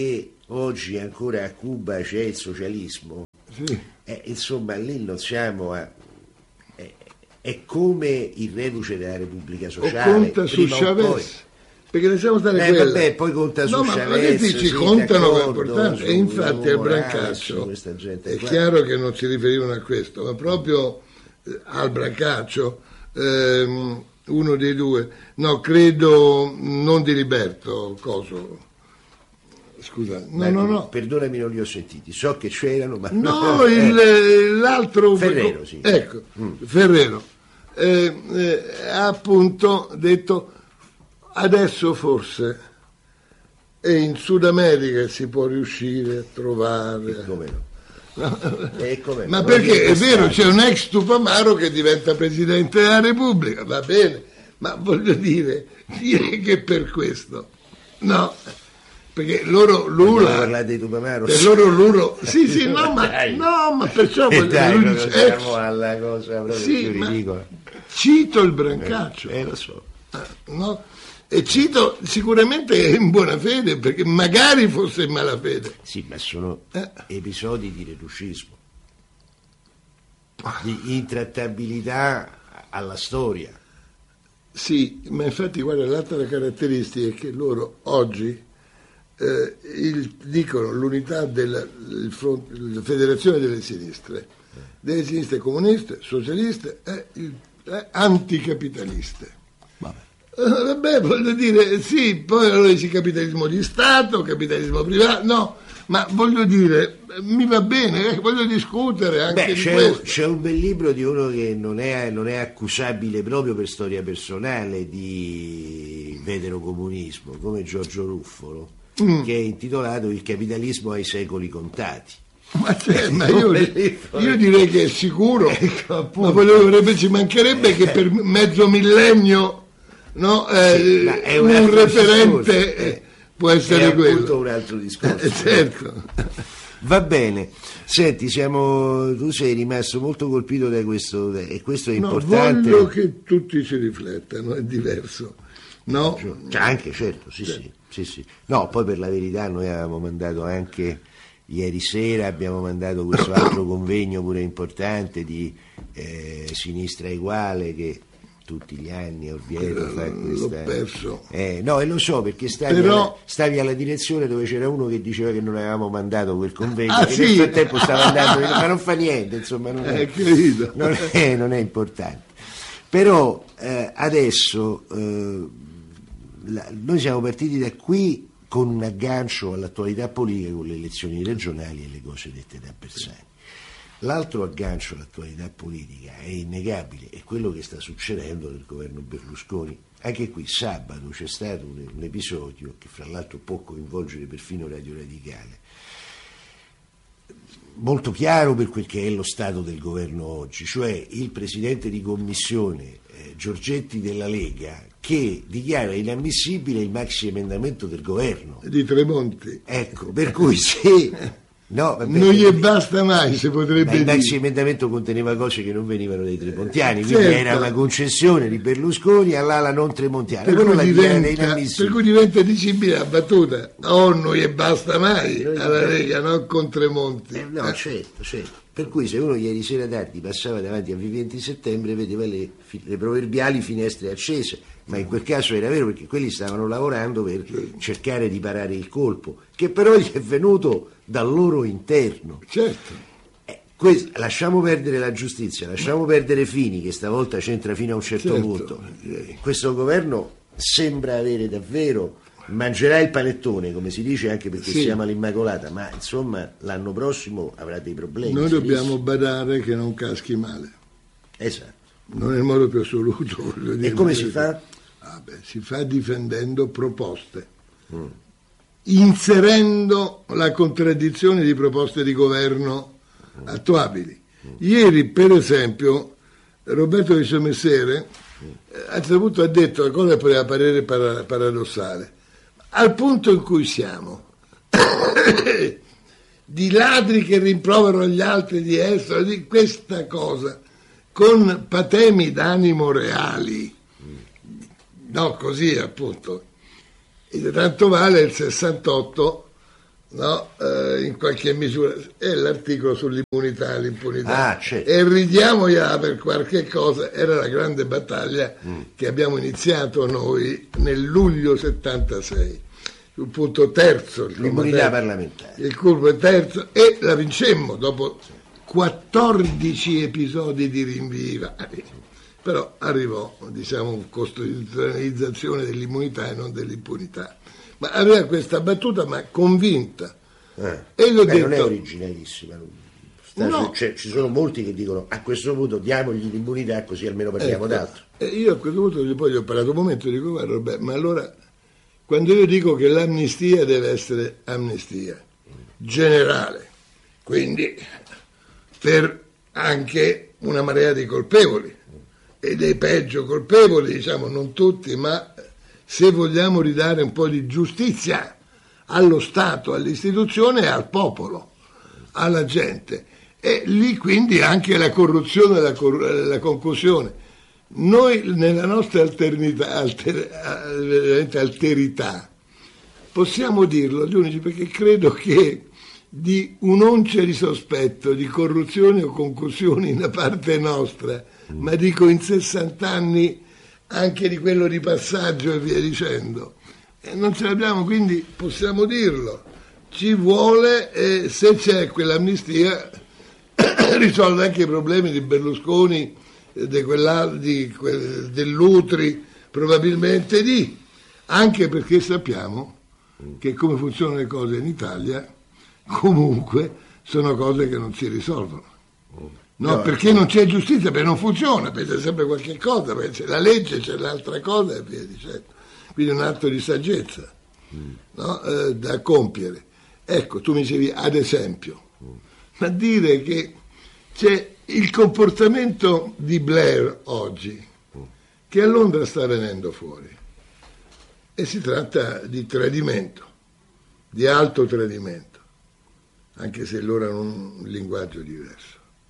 S2: oggi ancora a Cuba c'è il socialismo,
S1: sì.
S2: eh, insomma lì non siamo a... Eh, è come il reduce della Repubblica Sociale.
S1: O conta su Chavez, perché lasciamo stare
S2: eh,
S1: quella.
S2: Vabbè, poi conta su
S1: no,
S2: Chavez.
S1: Ma che dici,
S2: sì,
S1: contano, è importante. E infatti al
S2: Morales,
S1: Brancaccio è
S2: qua.
S1: chiaro che non si riferivano a questo, ma proprio eh, al Brancaccio ehm, uno dei due, no, credo non di Liberto, coso. Scusa, no, no, no.
S2: Perdonami, non li ho sentiti, so che c'erano, ma
S1: no, il, l'altro
S2: Ferrero, sì.
S1: Ecco,
S2: mm.
S1: Ferrero eh, eh, ha appunto detto adesso forse e in Sud America si può riuscire a trovare.
S2: E come no? No. E come
S1: Ma
S2: no?
S1: perché è vero, c'è un ex Tupamaro che diventa presidente della Repubblica, va bene, ma voglio dire, dire che per questo no. Perché loro Lula
S2: parlare di Tupamaro,
S1: per loro Luro sì sì no ma dai. no ma perciò
S2: e dai,
S1: lui
S2: dice, siamo alla cosa proprio
S1: sì,
S2: più ridicola.
S1: Cito il Brancaccio
S2: eh, eh lo so
S1: eh, no? E cito sicuramente in buona fede, perché magari fosse in malafede,
S2: sì, ma sono eh. episodi di reducismo,
S1: Ah.
S2: di intrattabilità alla storia.
S1: Sì, ma infatti guarda, l'altra caratteristica è che loro oggi eh, il, dicono l'unità della il front, la federazione delle sinistre, delle sinistre comuniste, socialiste e eh, anticapitaliste. Vabbè. Eh, vabbè, voglio dire, sì, poi allora dici capitalismo di Stato, capitalismo privato, no, ma voglio dire, mi va bene, eh, voglio discutere anche
S2: Beh,
S1: di
S2: c'è
S1: questo.
S2: Un, c'è un bel libro di uno che non è, non è accusabile proprio per storia personale di veterocomunismo, come Giorgio Ruffolo, mm. che è intitolato Il capitalismo ai secoli contati.
S1: Ma, cioè, ma io, io direi che è sicuro, ecco, ma volevo, ci mancherebbe che per mezzo millennio no, eh, sì, è un, un referente eh, può essere
S2: è
S1: quello.
S2: Un altro discorso.
S1: Eh, certo.
S2: Va bene, senti, siamo, tu sei rimasto molto colpito da questo, e questo è
S1: no,
S2: importante.
S1: Voglio che tutti ci riflettano, è diverso. No?
S2: Cioè, anche, certo, sì, sì, sì, sì. No, poi per la verità noi avevamo mandato anche ieri sera, abbiamo mandato questo altro convegno pure importante di eh, Sinistra Eguale che tutti gli anni Orvieto fa questa...
S1: L'ho perso.
S2: Eh, no, e lo so, perché stavi,
S1: Però...
S2: alla, stavi alla direzione dove c'era uno che diceva che non avevamo mandato quel convegno,
S1: ah,
S2: che
S1: sì?
S2: nel frattempo stava andando, ma non fa niente, insomma, non è,
S1: eh,
S2: non è, non è importante. Però eh, adesso eh, la, noi siamo partiti da qui con un aggancio all'attualità politica, con le elezioni regionali e le cose dette da Bersani. L'altro aggancio all'attualità politica è innegabile, è quello che sta succedendo nel governo Berlusconi. Anche qui sabato c'è stato un, un episodio che fra l'altro può coinvolgere perfino Radio Radicale, molto chiaro per quel che è lo stato del governo oggi, cioè il presidente di commissione eh, Giorgetti della Lega che dichiara inammissibile il maxi emendamento del governo
S1: di Tremonti.
S2: Ecco, per cui se no, vabbè,
S1: non gli basta mai, si potrebbe dire.
S2: Il maxi emendamento conteneva cose che non venivano dai tremontiani,
S1: certo.
S2: Quindi era una concessione di Berlusconi all'ala non tremontiana,
S1: per cui, diventa, per cui diventa dicibile la battuta oh non gli basta mai alla Lega, no? Con Tremonti.
S2: Eh, no, certo, certo. Per cui se uno ieri sera tardi passava davanti a Viventi Settembre vedeva le, le proverbiali finestre accese, ma in quel caso era vero perché quelli stavano lavorando per cercare di parare il colpo, che però gli è venuto dal loro interno.
S1: Certo.
S2: Eh, questo, lasciamo perdere la giustizia, lasciamo perdere Fini, che stavolta c'entra fino a un certo, certo. punto. Questo governo sembra avere davvero... mangerà il panettone, come si dice, anche perché
S1: sì.
S2: siamo all'Immacolata, ma insomma l'anno prossimo avrà dei problemi.
S1: Noi
S2: serissimi.
S1: Dobbiamo badare che non caschi male.
S2: Esatto.
S1: Non è il modo più assoluto. Voglio dire,
S2: e come si fa?
S1: Ah, beh, si fa difendendo proposte, mm. inserendo la contraddizione di proposte di governo mm. attuabili. Mm. Ieri, per esempio, Roberto Di Somessere mm. a un certo punto ha detto una cosa che poteva parere para- paradossale. Al punto in cui siamo, di ladri che rimproverano gli altri di essere, di questa cosa, con patemi d'animo reali, no, così appunto. E tanto vale il sessantotto no? Eh, in qualche misura è l'articolo sull'immunità e l'impunità,
S2: ah, certo.
S1: E ridiamogliela per qualche cosa. Era la grande battaglia mm. che abbiamo iniziato noi nel luglio settantasei, sul punto terzo,
S2: l'immunità parlamentare,
S1: il curvo terzo, e la vincemmo dopo quattordici episodi di rinvii vari. Però arrivò, diciamo, costituzionalizzazione dell'immunità e non dell'impunità. Ma aveva questa battuta, ma convinta.
S2: Eh.
S1: E l'ho
S2: Beh,
S1: detto,
S2: non è originalissima. Sta,
S1: no.
S2: cioè, ci sono molti che dicono a questo punto diamogli l'immunità così almeno parliamo
S1: ecco,
S2: d'altro.
S1: E io a questo punto poi gli ho parlato un momento e dico, guarda Roberto, ma allora quando io dico che l'amnistia deve essere amnistia generale, quindi per anche una marea di colpevoli e dei peggio colpevoli, diciamo, non tutti, ma se vogliamo ridare un po' di giustizia allo Stato, all'istituzione e al popolo, alla gente, e lì quindi anche la corruzione e la, cor- la concussione. Noi nella nostra alternità, alter, alterità possiamo dirlo, gli unici, perché credo che di un'oncia di sospetto di corruzione o concussione da parte nostra, mm. ma dico in sessanta anni anche di quello di passaggio e via dicendo, e non ce l'abbiamo, quindi possiamo dirlo, ci vuole, e se c'è quell'amnistia risolve anche i problemi di Berlusconi, di quella, di quel, dell'Utri, probabilmente di, anche perché sappiamo che come funzionano le cose in Italia comunque sono cose che non si risolvono, no, perché non c'è giustizia, perché non funziona, perché c'è sempre qualche cosa, perché c'è la legge, c'è l'altra cosa e via dicendo. Quindi è un atto di saggezza, no? eh, da compiere. Ecco, tu mi dicevi ad esempio, ma dire che c'è il comportamento di Blair oggi, che a Londra sta venendo fuori, e si tratta di tradimento, di alto tradimento, anche se loro hanno un linguaggio diverso.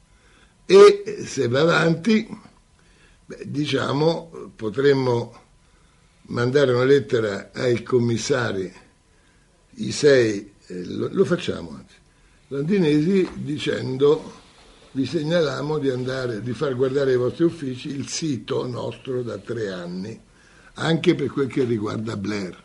S1: E se va avanti, beh, diciamo, potremmo mandare una lettera ai commissari, i sei, eh, lo, lo facciamo anzi, londinesi, dicendo: vi segnaliamo di andare, di far guardare ai vostri uffici il sito nostro da tre anni, anche per quel che riguarda Blair.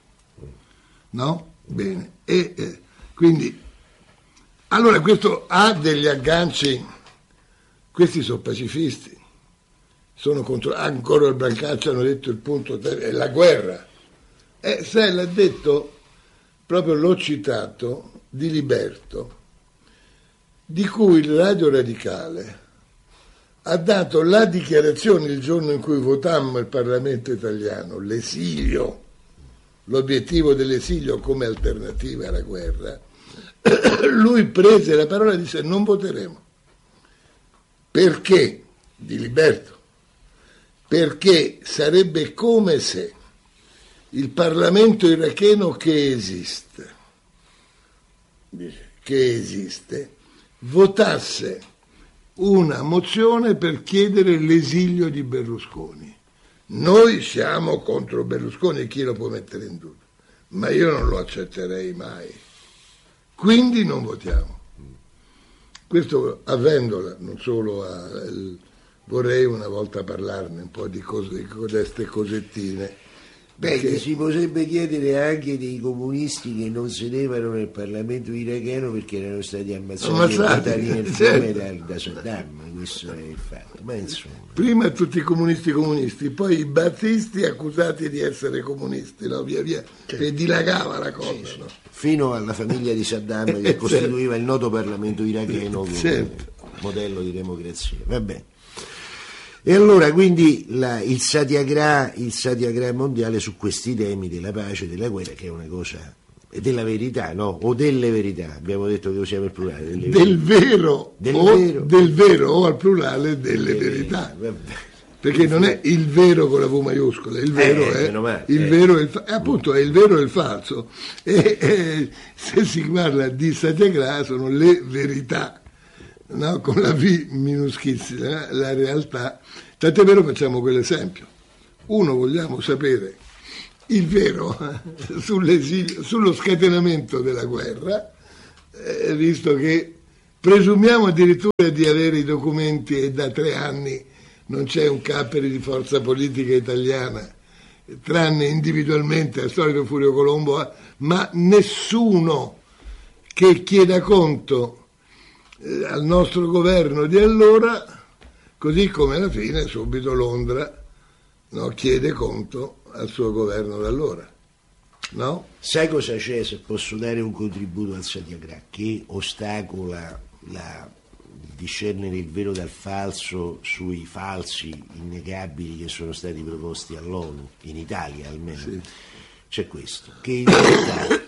S1: No? Bene. E eh, quindi, allora questo ha degli agganci, questi sono pacifisti, sono contro, ancora il Brancaccio hanno detto il punto, è la guerra. E se l'ha detto, proprio l'ho citato, di Liberto, di cui il Radio Radicale ha dato la dichiarazione il giorno in cui votammo il Parlamento italiano, l'esilio, l'obiettivo dell'esilio come alternativa alla guerra. Lui prese la parola e disse: non voteremo. Perché? Di Liberto. Perché sarebbe come se il Parlamento iracheno che esiste, che esiste, votasse una mozione per chiedere l'esilio di Berlusconi. Noi siamo contro Berlusconi, chi lo può mettere in dubbio? Ma io non lo accetterei mai. Quindi non votiamo. Questo avendola, non solo a, il, vorrei una volta parlarne un po' di cose, di queste cosettine.
S2: Beh, che si potrebbe chiedere anche dei comunisti che non sedevano nel Parlamento iracheno perché erano stati ammazzati,
S1: ammazzati
S2: e nel fiume da, da Saddam, questo è il fatto. Ma insomma,
S1: prima tutti i comunisti comunisti, poi i battisti accusati di essere comunisti, no? Via via, certo. E dilagava la cosa, sì, sì. No?
S2: Fino alla famiglia di Saddam che costituiva il noto Parlamento iracheno come
S1: certo.
S2: modello di democrazia. Va bene. E allora quindi la, il satyagraha, il satyagraha mondiale su questi temi della pace, della guerra, che è una cosa, della verità, no? O delle verità, abbiamo detto che usiamo il plurale. Delle
S1: del vero,
S2: del
S1: o
S2: vero,
S1: del vero, o al plurale delle, delle verità. verità. Perché non è il vero con la V maiuscola, il vero
S2: eh,
S1: è
S2: male,
S1: il
S2: eh.
S1: vero e il fa- appunto è il vero e il falso. E, e se si parla di satyagraha sono le verità. No, con la V minuschissima, la realtà. Tant'è vero, facciamo quell'esempio. Uno, vogliamo sapere il vero sullo scatenamento della guerra, eh, visto che presumiamo addirittura di avere i documenti e da tre anni non c'è un capperi di forza politica italiana, tranne individualmente al solito Furio Colombo, ma nessuno che chieda conto eh, al nostro governo di allora, così come alla fine subito Londra, no, chiede conto al suo governo da allora. No?
S2: Sai cosa c'è, se posso dare un contributo al Satyagraha, che ostacola la discernere il vero dal falso sui falsi innegabili che sono stati proposti all'ONU, in Italia almeno? Sì. C'è questo, che in realtà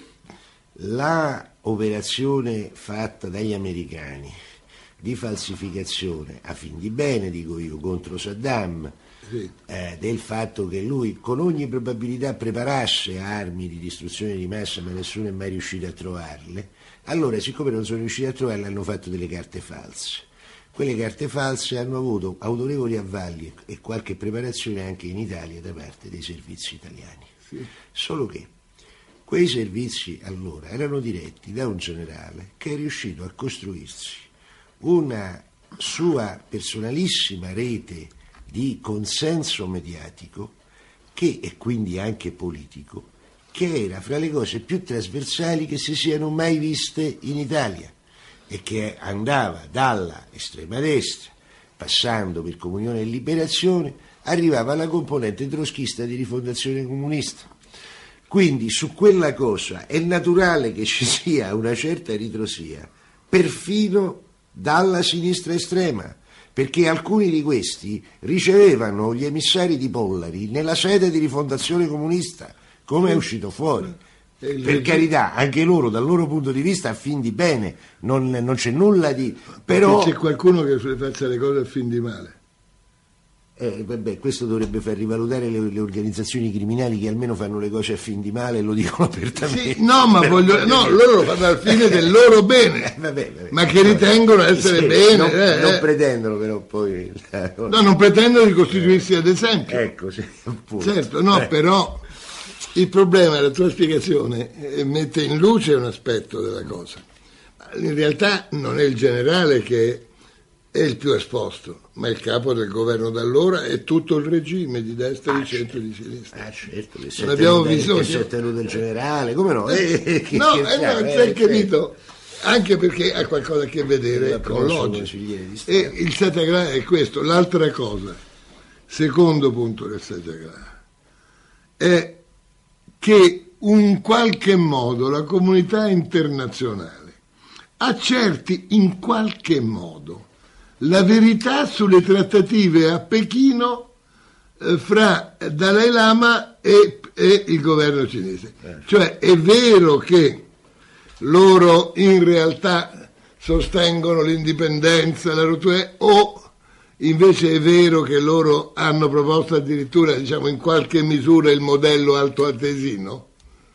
S2: la operazione fatta dagli americani di falsificazione a fin di bene, dico io, contro Saddam, sì. eh, del fatto che lui con ogni probabilità preparasse armi di distruzione di massa ma nessuno è mai riuscito a trovarle, allora siccome non sono riusciti a trovarle hanno fatto delle carte false. Quelle carte false hanno avuto autorevoli avvalli e qualche preparazione anche in Italia da parte dei servizi italiani. Sì. Solo che quei servizi allora erano diretti da un generale che è riuscito a costruirsi una sua personalissima rete di consenso mediatico che, e quindi anche politico, che era fra le cose più trasversali che si siano mai viste in Italia e che andava dalla estrema destra, passando per Comunione e Liberazione, arrivava alla componente troschista di Rifondazione Comunista. Quindi su quella cosa è naturale che ci sia una certa ritrosia, perfino dalla sinistra estrema, perché alcuni di questi ricevevano gli emissari di Pollari nella sede di Rifondazione Comunista, come è uscito fuori. Per carità, anche loro dal loro punto di vista a fin di bene, non, non c'è nulla di... però
S1: perché c'è qualcuno che faccia le cose a fin di male.
S2: Eh, vabbè, questo dovrebbe far rivalutare le, le organizzazioni criminali che almeno fanno le cose a fin di male e lo dicono apertamente.
S1: Sì, no, ma voglio, no, loro lo fanno al fine del loro bene, vabbè, vabbè, ma che ritengono essere sì, bene.
S2: Non,
S1: eh,
S2: non
S1: eh.
S2: pretendono però poi...
S1: No, non pretendono di costituirsi ad esempio.
S2: Ecco, sì, appunto.
S1: Certo, no, eh. però il problema, la tua spiegazione eh, mette in luce un aspetto della cosa. In realtà non è il generale che è il più esposto, ma il capo del governo d'allora e tutto il regime di destra, ah, di centro e di sinistra.
S2: Ah, certo, che
S1: non abbiamo bisogno.
S2: Che si è tenuto in generale, come no? Eh,
S1: eh, no, eh, no, eh, sei capito, anche perché ha qualcosa a che vedere con l'oggi. E il Satyagraha è questo. L'altra cosa, secondo punto del Satyagraha, è che in qualche modo la comunità internazionale accerti in qualche modo la verità sulle trattative a Pechino eh, fra Dalai Lama e, e il governo cinese. Eh. Cioè è vero che loro in realtà sostengono l'indipendenza, la rottura, o invece è vero che loro hanno proposto addirittura, diciamo, in qualche misura il modello altoatesino,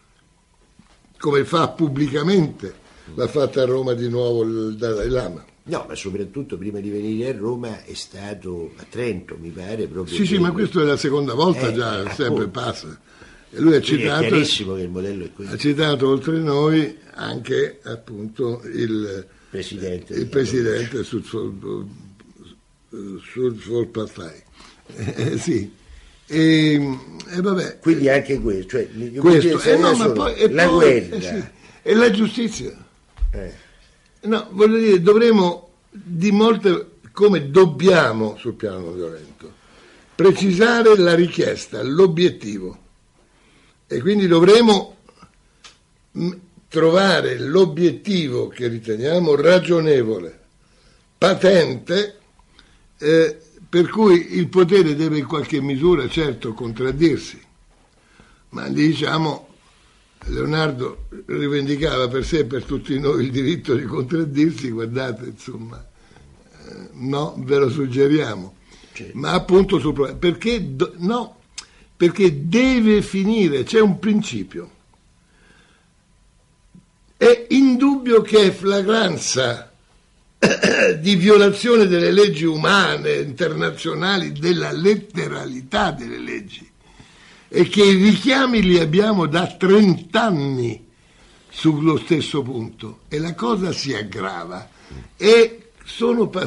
S1: come fa pubblicamente, l'ha fatta a Roma di nuovo il Dalai Lama.
S2: No, ma soprattutto prima di venire a Roma è stato a Trento, mi pare, proprio.
S1: Sì, sì, ma questo è la seconda volta, eh, già, appunto. Sempre passa. E lui ha citato,
S2: è chiarissimo che il modello è questo.
S1: Ha citato oltre noi anche appunto il
S2: presidente,
S1: il presidente sul Volpathai. Eh, sì. E, e vabbè.
S2: Quindi anche questo, cioè,
S1: questo eh, no, ma poi, e
S2: la
S1: poi,
S2: guerra
S1: eh, sì, e la giustizia.
S2: Eh.
S1: No, voglio dire, dovremo di molte, come dobbiamo sul piano non violento, precisare la richiesta, l'obiettivo, e quindi dovremo mh, trovare l'obiettivo che riteniamo ragionevole, patente, eh, per cui il potere deve in qualche misura certo contraddirsi, ma diciamo Leonardo rivendicava per sé e per tutti noi il diritto di contraddirsi, guardate, insomma, eh, no, ve lo suggeriamo, sì. Ma appunto sul problema, perché, do, no, perché deve finire, c'è un principio, è indubbio che è flagranza di violazione delle leggi umane, internazionali, della letteralità delle leggi, e che i richiami li abbiamo da trent'anni sullo stesso punto e la cosa si aggrava e sono